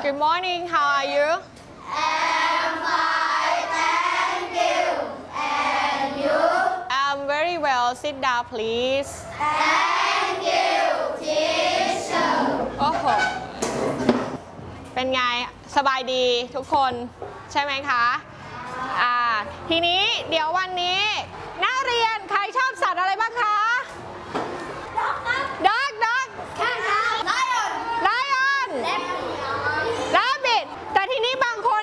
Good morning. How are you? I'm fine, thank you. And you? I'm very well. Sit down, please. Thank you, teacher. โอ้โหเป็นไงสบายดีทุกคนใช่ไหมคะทีนี้เดี๋ยววันนี้นักเรียน